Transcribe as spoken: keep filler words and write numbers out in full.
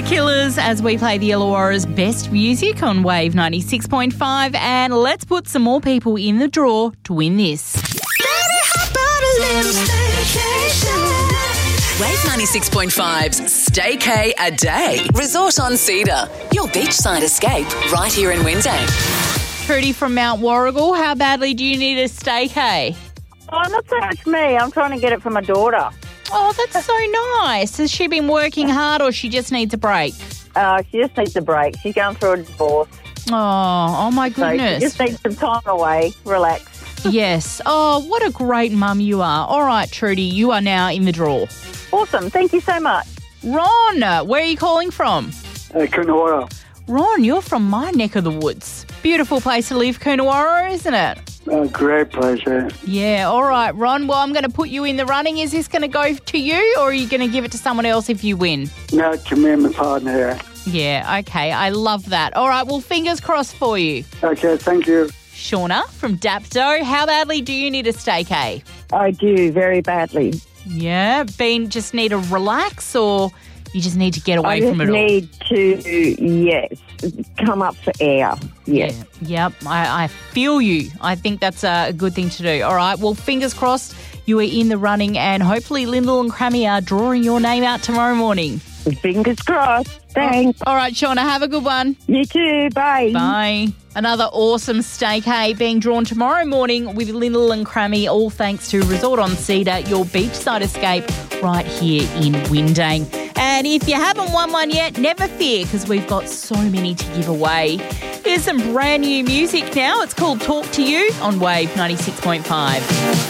The Killers as we play the Illawarra's best music on Wave ninety-six point five, and let's put some more people in the draw to win this. Wave ninety-six point five's Staycay a Day. Resort on Cedar. Your beachside escape right here in Windang. Trudy from Mount Warrigal, how badly do you need a staycay? Oh, not so much me. I'm trying to get it for my daughter. Oh, that's so nice. Has she been working hard or she just needs a break? Uh, she just needs a break. She's going through a divorce. Oh, oh my So she goodness. just needs some time away, relax. Yes. Oh, what a great mum you are. All right, Trudy, you are now in the draw. Awesome. Thank you so much. Ron, where are you calling from? Uh, Coonawarra. Ron, you're from my neck of the woods. Beautiful place to live, Coonawarra, isn't it? Uh, great place, yeah. Yeah, all right, Ron. Well, I'm going to put you in the running. Is this going to go to you or are you going to give it to someone else if you win? No, to me and my partner, yeah. Yeah, okay. I love that. All right, well, fingers crossed for you. Okay, thank you. Shauna from Dapto, how badly do you need a staycay? I do, very badly. Yeah, been just need to relax or you just need to get away I just from it all? need to, yes, come up for air. Yes. Yeah, yep, I, I feel you. I think that's a good thing to do. All right, well, fingers crossed you are in the running and hopefully Lyndall and Crammy are drawing your name out tomorrow morning. Fingers crossed. Thanks. All right, Shauna, have a good one. You too. Bye. Bye. Another awesome staycay being drawn tomorrow morning with Lyndall and Crammy, all thanks to Resort on Cedar, your beachside escape right here in Windang. And if you haven't won one yet, never fear because we've got so many to give away. Here's some brand new music now. It's called Talk to You on Wave ninety-six point five.